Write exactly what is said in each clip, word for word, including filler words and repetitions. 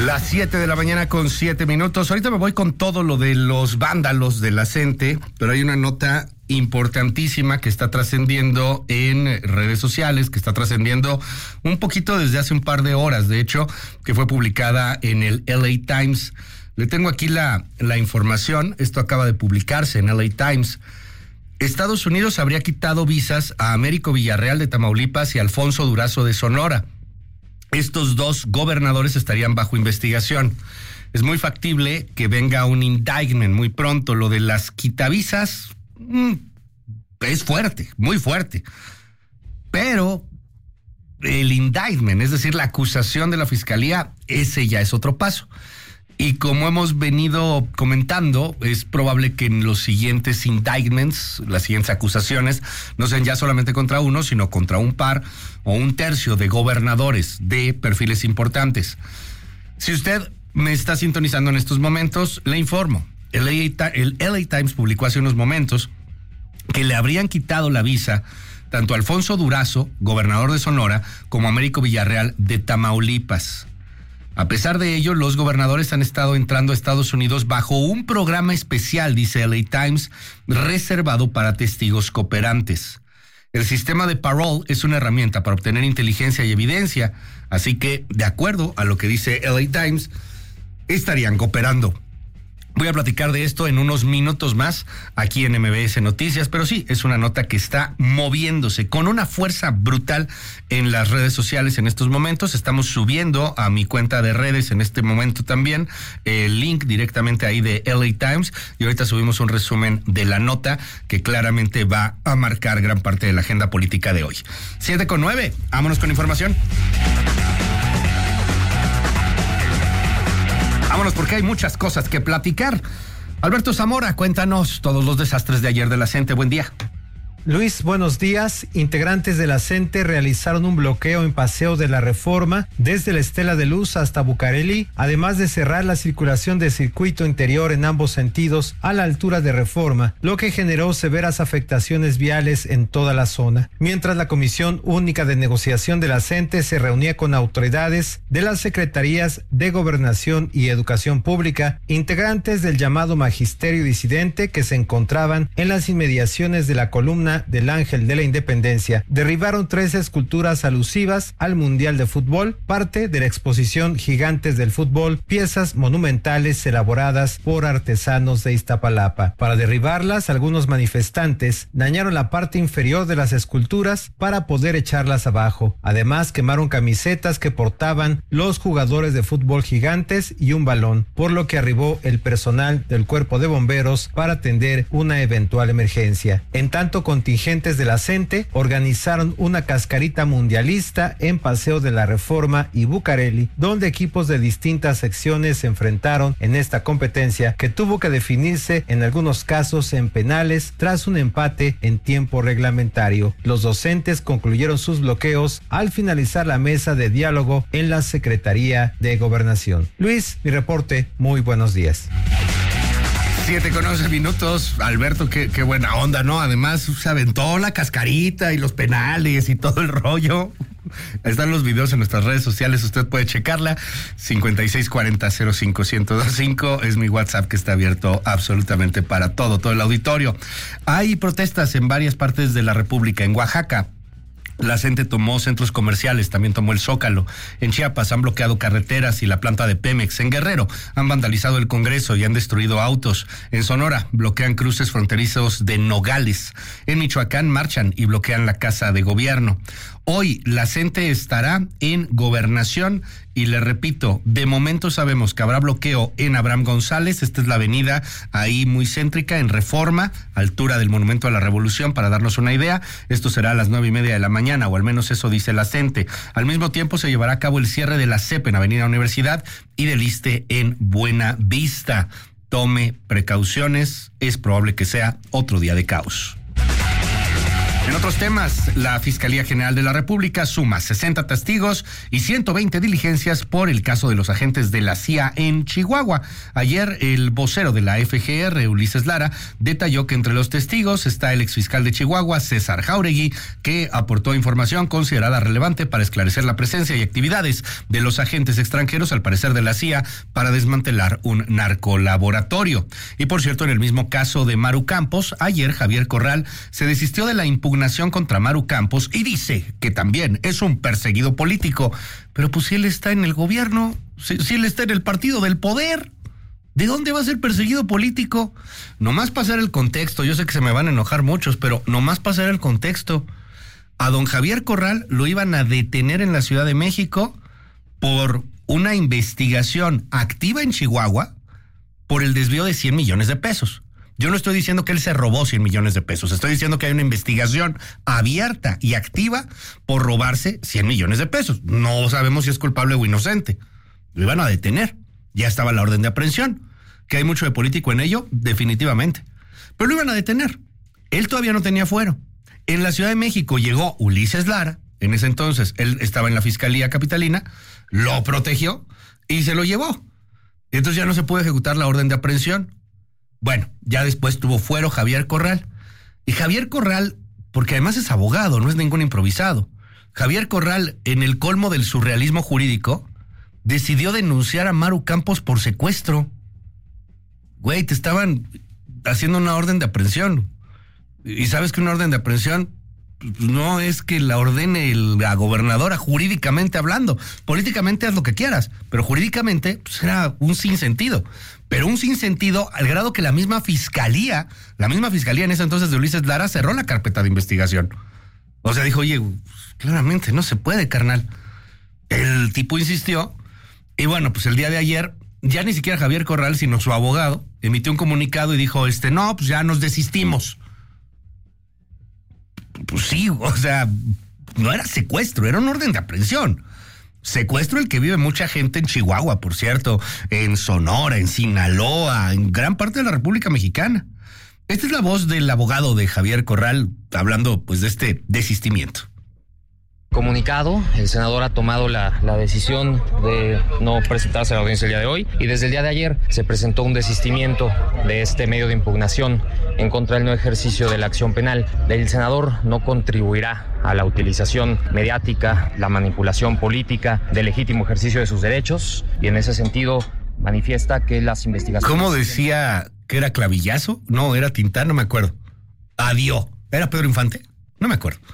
Las siete de la mañana con siete minutos. Ahorita me voy con todo lo de los vándalos de la CENTE, pero hay una nota importantísima que está trascendiendo en redes sociales, que está trascendiendo un poquito desde hace un par de horas, de hecho, que fue publicada en el L A Times. Le tengo aquí la, la información. Esto acaba de publicarse en L A Times. Estados Unidos habría quitado visas a Américo Villarreal de Tamaulipas y Alfonso Durazo de Sonora. Estos dos gobernadores estarían bajo investigación. Es muy factible que venga un indictment muy pronto. Lo de las quitavisas mmm, es fuerte, muy fuerte. Pero el indictment, es decir, la acusación de la fiscalía, ese ya es otro paso. Y como hemos venido comentando, es probable que en los siguientes indictments, las siguientes acusaciones, no sean ya solamente contra uno, sino contra un par o un tercio de gobernadores de perfiles importantes. Si usted me está sintonizando en estos momentos, le informo. El L A Times publicó hace unos momentos que le habrían quitado la visa tanto a Alfonso Durazo, gobernador de Sonora, como a Américo Villarreal de Tamaulipas. A pesar de ello, los gobernadores han estado entrando a Estados Unidos bajo un programa especial, dice L A Times, reservado para testigos cooperantes. El sistema de parole es una herramienta para obtener inteligencia y evidencia, así que, de acuerdo a lo que dice L A Times, estarían cooperando. Voy a platicar de esto en unos minutos más aquí en M B S Noticias, pero sí, es una nota que está moviéndose con una fuerza brutal en las redes sociales en estos momentos. Estamos subiendo a mi cuenta de redes en este momento también el link directamente ahí de L A Times y ahorita subimos un resumen de la nota que claramente va a marcar gran parte de la agenda política de hoy. siete con nueve, vámonos con información. Vámonos porque hay muchas cosas que platicar. Alberto Zamora, cuéntanos todos los desastres de ayer de la CENTE. Buen día. Luis, buenos días. Integrantes de la CENTE realizaron un bloqueo en Paseo de la Reforma desde la Estela de Luz hasta Bucareli, además de cerrar la circulación de circuito interior en ambos sentidos a la altura de Reforma, lo que generó severas afectaciones viales en toda la zona. Mientras la Comisión Única de Negociación de la CENTE se reunía con autoridades de las Secretarías de Gobernación y Educación Pública, integrantes del llamado Magisterio Disidente que se encontraban en las inmediaciones de la columna del Ángel de la Independencia, derribaron tres esculturas alusivas al Mundial de Fútbol, parte de la exposición Gigantes del Fútbol, piezas monumentales elaboradas por artesanos de Iztapalapa. Para derribarlas, algunos manifestantes dañaron la parte inferior de las esculturas para poder echarlas abajo. Además, quemaron camisetas que portaban los jugadores de fútbol Gigantes y un balón, por lo que arribó el personal del Cuerpo de Bomberos para atender una eventual emergencia. En tanto, con contingentes de la CENTE organizaron una cascarita mundialista en Paseo de la Reforma y Bucareli, donde equipos de distintas secciones se enfrentaron en esta competencia que tuvo que definirse en algunos casos en penales tras un empate en tiempo reglamentario. Los docentes concluyeron sus bloqueos al finalizar la mesa de diálogo en la Secretaría de Gobernación. Luis, mi reporte, muy buenos días. Siete con once minutos. Alberto, qué, qué buena onda, ¿no? Además, se aventó la cascarita y los penales y todo el rollo. Están los videos en nuestras redes sociales, usted puede checarla. cincuenta y seis cuarenta cero cinco ciento veinticinco es mi WhatsApp que está abierto absolutamente para todo, todo el auditorio. Hay protestas en varias partes de la República. En Oaxaca, la CENTE tomó centros comerciales, también tomó el Zócalo. En Chiapas han bloqueado carreteras y la planta de Pemex. En Guerrero han vandalizado el Congreso y han destruido autos. En Sonora bloquean cruces fronterizos de Nogales. En Michoacán marchan y bloquean la Casa de Gobierno. Hoy la CENTE estará en Gobernación y le repito, de momento sabemos que habrá bloqueo en Abraham González, esta es la avenida ahí muy céntrica en Reforma, altura del Monumento a la Revolución, para darnos una idea. Esto será a las nueve y media de la mañana, o al menos eso dice la CENTE. Al mismo tiempo se llevará a cabo el cierre de la C E P en Avenida Universidad y del ISSSTE en Buena Vista. Tome precauciones, es probable que sea otro día de caos. En otros temas, la Fiscalía General de la República suma sesenta testigos y ciento veinte diligencias por el caso de los agentes de la C I A en Chihuahua. Ayer, el vocero de la F G R, Ulises Lara, detalló que entre los testigos está el exfiscal de Chihuahua, César Jáuregui, que aportó información considerada relevante para esclarecer la presencia y actividades de los agentes extranjeros, al parecer de la C I A, para desmantelar un narcolaboratorio. Y por cierto, en el mismo caso de Maru Campos, ayer Javier Corral se desistió de la impugnación contra Maru Campos y dice que también es un perseguido político. Pero pues si él está en el gobierno, si, si él está en el partido del poder, ¿de dónde va a ser perseguido político? Nomás pasar el contexto, yo sé que se me van a enojar muchos, pero nomás pasar el contexto. A don Javier Corral lo iban a detener en la Ciudad de México por una investigación activa en Chihuahua por el desvío de cien millones de pesos. Yo no estoy diciendo que él se robó cien millones de pesos, estoy diciendo que hay una investigación abierta y activa por robarse cien millones de pesos. No sabemos si es culpable o inocente. Lo iban a detener. Ya estaba la orden de aprehensión. ¿Que hay mucho de político en ello? Definitivamente. Pero lo iban a detener. Él todavía no tenía fuero. En la Ciudad de México llegó Ulises Lara, en ese entonces él estaba en la Fiscalía Capitalina, lo protegió y se lo llevó. Entonces ya no se pudo ejecutar la orden de aprehensión. Bueno, ya después tuvo fuero Javier Corral. Y Javier Corral, porque además es abogado, no es ningún improvisado. Javier Corral, en el colmo del surrealismo jurídico, decidió denunciar a Maru Campos por secuestro. Güey, te estaban haciendo una orden de aprehensión. Y sabes que una orden de aprehensión no es que la ordene la gobernadora jurídicamente hablando. Políticamente haz lo que quieras, pero jurídicamente pues, era un sinsentido. Pero un sinsentido al grado que la misma fiscalía, la misma fiscalía en ese entonces de Ulises Lara cerró la carpeta de investigación. O sea, dijo, oye, claramente no se puede, carnal. El tipo insistió y bueno, pues el día de ayer ya ni siquiera Javier Corral, sino su abogado, emitió un comunicado y dijo, este, no, pues ya nos desistimos. Pues sí, o sea, no era secuestro, era un orden de aprehensión. Secuestro el que vive mucha gente en Chihuahua, por cierto, en Sonora, en Sinaloa, en gran parte de la República Mexicana. Esta es la voz del abogado de Javier Corral, hablando pues de este desistimiento. Comunicado, el senador ha tomado la, la decisión de no presentarse a la audiencia el día de hoy y desde el día de ayer se presentó un desistimiento de este medio de impugnación en contra del no ejercicio de la acción penal. El senador no contribuirá a la utilización mediática, la manipulación política del legítimo ejercicio de sus derechos y en ese sentido manifiesta que las investigaciones... ¿Cómo decía que era Clavillazo? No, era Tintán, no me acuerdo. Adiós. ¿Era Pedro Infante? No me acuerdo.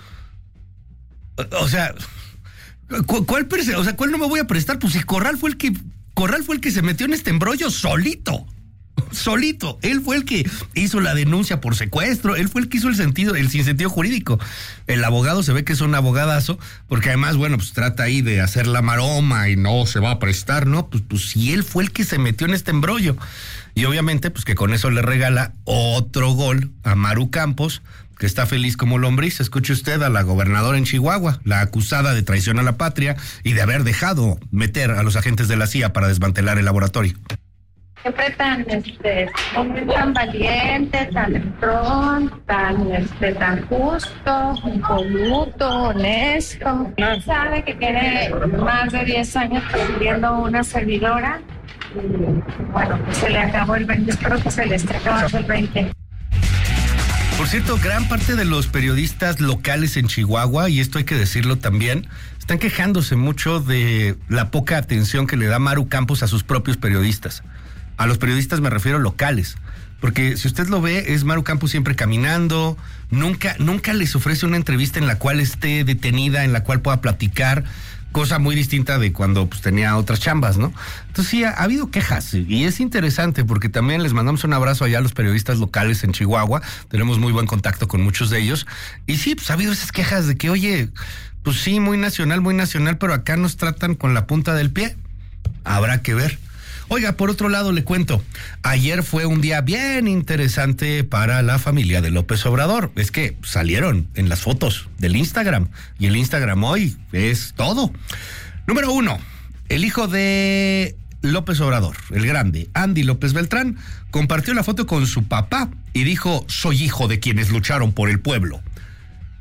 O sea, ¿cuál, o sea, ¿cuál no me voy a prestar? Pues si Corral fue el que Corral fue el que se metió en este embrollo solito. Solito. Él fue el que hizo la denuncia por secuestro, él fue el que hizo el sentido, el sinsentido jurídico. El abogado se ve que es un abogadazo, porque además, bueno, pues trata ahí de hacer la maroma y no se va a prestar, ¿no? Pues, pues si él fue el que se metió en este embrollo. Y obviamente, pues que con eso le regala otro gol a Maru Campos, que está feliz como lombriz. Escuche usted a la gobernadora en Chihuahua, la acusada de traición a la patria y de haber dejado meter a los agentes de la C I A para desmantelar el laboratorio. Siempre tan, este, tan valiente, tan entrón, tan, este, tan justo, impoluto, honesto. Sabe que tiene más de diez años presidiendo una servidora. Y, bueno, pues se le acabó el veinte, espero que se le esté acabando el veinte. Por cierto, gran parte de los periodistas locales en Chihuahua, y esto hay que decirlo también, están quejándose mucho de la poca atención que le da Maru Campos a sus propios periodistas. A los periodistas me refiero locales, porque si usted lo ve, es Maru Campos siempre caminando, nunca, nunca les ofrece una entrevista en la cual esté detenida, en la cual pueda platicar, cosa muy distinta de cuando pues, tenía otras chambas, ¿no? Entonces sí, ha, ha habido quejas y es interesante porque también les mandamos un abrazo allá a los periodistas locales en Chihuahua, tenemos muy buen contacto con muchos de ellos y sí, pues ha habido esas quejas de que, oye, pues sí, muy nacional, muy nacional, pero acá nos tratan con la punta del pie. Habrá que ver. Oiga, por otro lado le cuento, ayer fue un día bien interesante para la familia de López Obrador. Es que salieron en las fotos del Instagram y el Instagram hoy es todo. Número uno, el hijo de López Obrador, el grande, Andy López Beltrán, compartió la foto con su papá y dijo, soy hijo de quienes lucharon por el pueblo.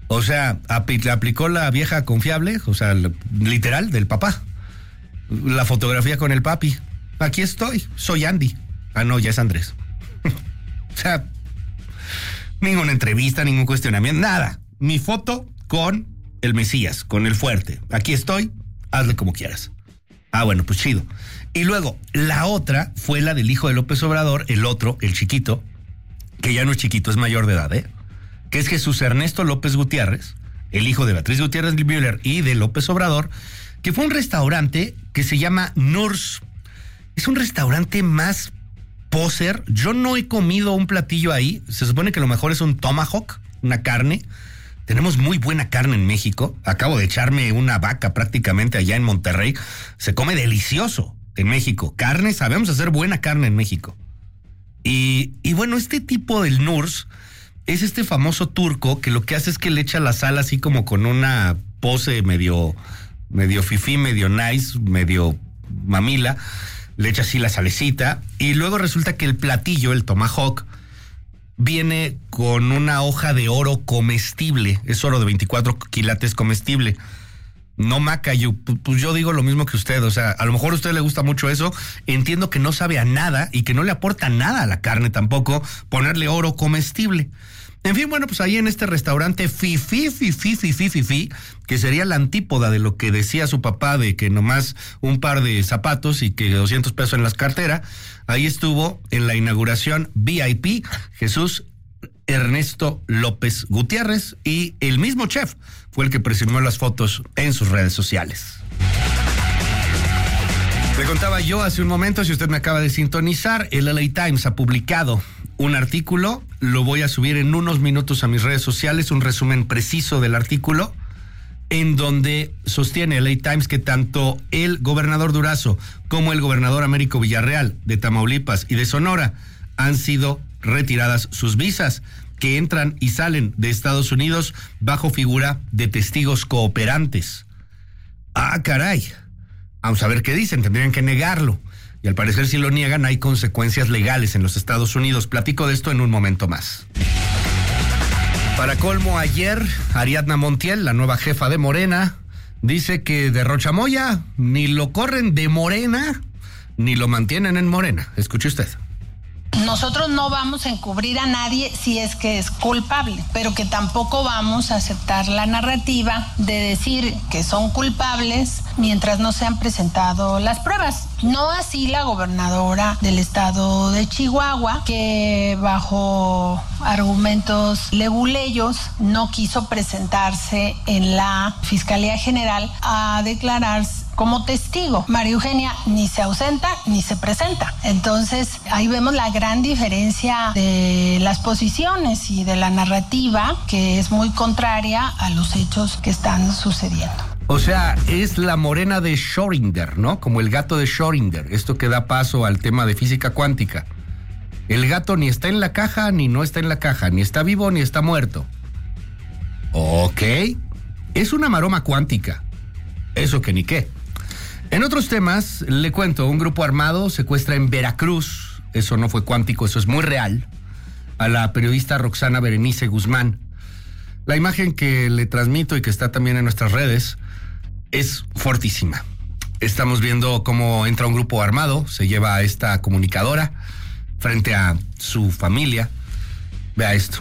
O sea, apl- aplicó la vieja confiable, o sea, literal, del papá. La fotografía con el papi. Aquí estoy, soy Andy. Ah, no, ya es Andrés. O sea, ninguna entrevista, ningún cuestionamiento, nada. Mi foto con el Mesías, con el fuerte. Aquí estoy, hazle como quieras. Ah, bueno, pues chido. Y luego, la otra fue la del hijo de López Obrador, el otro, el chiquito, que ya no es chiquito, es mayor de edad, ¿eh? Que es Jesús Ernesto López Gutiérrez, el hijo de Beatriz Gutiérrez Müller y de López Obrador, que fue un restaurante que se llama Nurs. Es un restaurante más poser. Yo no he comido un platillo ahí. Se supone que lo mejor es un tomahawk, una carne. Tenemos muy buena carne en México. Acabo de echarme una vaca prácticamente allá en Monterrey. Se come delicioso en México. Carne, sabemos hacer buena carne en México. Y, y bueno, este tipo del Nurs es este famoso turco que lo que hace es que le echa la sal así como con una pose medio, medio fifí, medio nice, medio mamila. Le echa así la salecita y luego resulta que el platillo, el tomahawk, viene con una hoja de oro comestible. Es oro de veinticuatro quilates comestible. No maca, yo, pues yo digo lo mismo que usted. O sea, a lo mejor a usted le gusta mucho eso. Entiendo que no sabe a nada y que no le aporta nada a la carne tampoco ponerle oro comestible. En fin, bueno, pues ahí en este restaurante fifí, fifí, fifí, fifí, que sería la antípoda de lo que decía su papá de que nomás un par de zapatos y que doscientos pesos en las carteras. Ahí estuvo en la inauguración V I P Jesús Ernesto López Gutiérrez y el mismo chef fue el que presumió las fotos en sus redes sociales. Le contaba yo hace un momento, si usted me acaba de sintonizar, el L A Times ha publicado un artículo, lo voy a subir en unos minutos a mis redes sociales, un resumen preciso del artículo, en donde sostiene el L A Times que tanto el gobernador Durazo como el gobernador Américo Villarreal de Tamaulipas y de Sonora han sido retiradas sus visas, que entran y salen de Estados Unidos bajo figura de testigos cooperantes. Ah, caray. Vamos a ver qué dicen, tendrían que negarlo. Y al parecer si lo niegan hay consecuencias legales en los Estados Unidos. Platico de esto en un momento más. Para colmo, ayer Ariadna Montiel, la nueva jefa de Morena, dice que de Rochamoya ni lo corren de Morena ni lo mantienen en Morena. Escuche usted. Nosotros no vamos a encubrir a nadie si es que es culpable, pero que tampoco vamos a aceptar la narrativa de decir que son culpables mientras no se han presentado las pruebas. No así la gobernadora del estado de Chihuahua, que bajo argumentos leguleyos no quiso presentarse en la Fiscalía General a declarar como testigo. María Eugenia ni se ausenta ni se presenta. Entonces, ahí vemos la gran diferencia de las posiciones y de la narrativa, que es muy contraria a los hechos que están sucediendo. O sea, es la morena de Schrödinger, ¿no? Como el gato de Schrödinger, esto que da paso al tema de física cuántica. El gato ni está en la caja, ni no está en la caja, ni está vivo, ni está muerto. Ok, es una maroma cuántica. Eso que ni qué. En otros temas, le cuento, un grupo armado secuestra en Veracruz, eso no fue cuántico, eso es muy real, a la periodista Roxana Berenice Guzmán. La imagen que le transmito y que está también en nuestras redes es fortísima. Estamos viendo cómo entra un grupo armado, se lleva a esta comunicadora frente a su familia. Vea esto.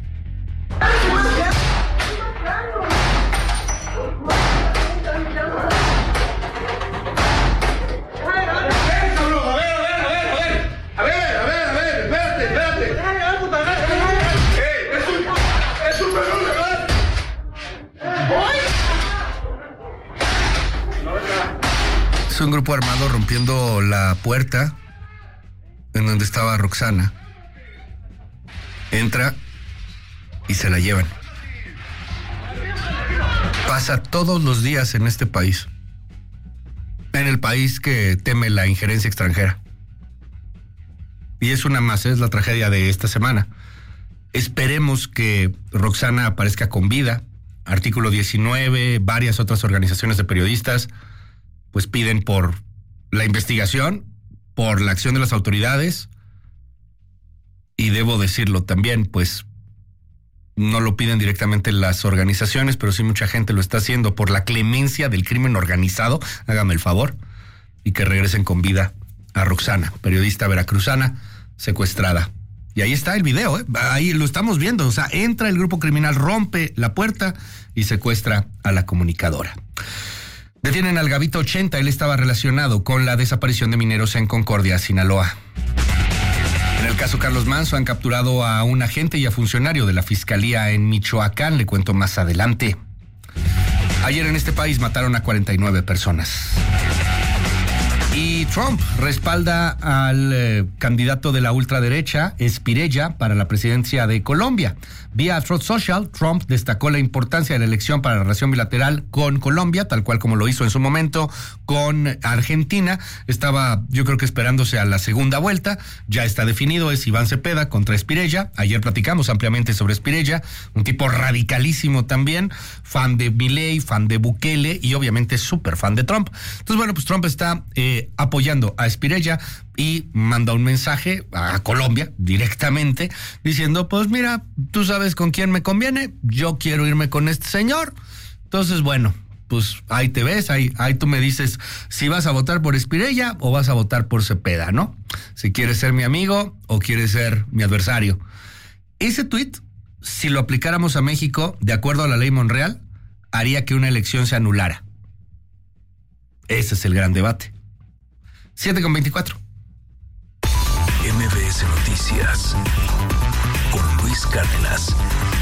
Es un grupo armado rompiendo la puerta en donde estaba Roxana. Entra y se la llevan. Pasa todos los días en este país. En el país que teme la injerencia extranjera. Y es una más, es la tragedia de esta semana. Esperemos que Roxana aparezca con vida. Artículo diecinueve, varias otras organizaciones de periodistas pues piden por la investigación, por la acción de las autoridades, y debo decirlo también, pues no lo piden directamente las organizaciones, pero sí mucha gente lo está haciendo por la clemencia del crimen organizado, hágame el favor, y que regresen con vida a Roxana, periodista veracruzana, secuestrada. Y ahí está el video, ¿eh? Ahí lo estamos viendo, o sea, entra el grupo criminal, rompe la puerta y secuestra a la comunicadora. Detienen al Gavito ochenta, él estaba relacionado con la desaparición de mineros en Concordia, Sinaloa. En el caso Carlos Manso han capturado a un agente y a funcionario de la Fiscalía en Michoacán, le cuento más adelante. Ayer en este país mataron a cuarenta y nueve personas. Y Trump respalda al eh, candidato de la ultraderecha, Espriella, para la presidencia de Colombia. Vía Truth Social, Trump destacó la importancia de la elección para la relación bilateral con Colombia, tal cual como lo hizo en su momento con Argentina. Estaba, yo creo que esperándose a la segunda vuelta. Ya está definido, es Iván Cepeda contra Espriella. Ayer platicamos ampliamente sobre Espriella, un tipo radicalísimo también, fan de Milei, fan de Bukele y obviamente súper fan de Trump. Entonces, bueno, pues Trump está eh, apoyando a Espriella y manda un mensaje a Colombia directamente diciendo, pues mira, tú sabes con quién me conviene, yo quiero irme con este señor. Entonces, bueno, pues ahí te ves, ahí, ahí tú me dices si vas a votar por Espriella o vas a votar por Cepeda, ¿no? Si quieres ser mi amigo o quieres ser mi adversario. Ese tuit, si lo aplicáramos a México, de acuerdo a la ley Monreal, haría que una elección se anulara. Ese es el gran debate. siete con veinticuatro. M B S Noticias con Luis Cárdenas.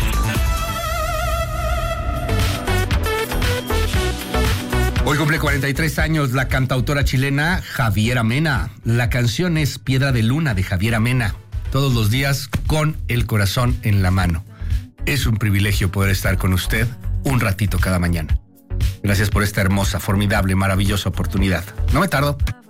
Hoy cumple cuarenta y tres años la cantautora chilena Javiera Mena. La canción es Piedra de Luna de Javiera Mena. Todos los días con el corazón en la mano. Es un privilegio poder estar con usted un ratito cada mañana. Gracias por esta hermosa, formidable, maravillosa oportunidad. No me tardo.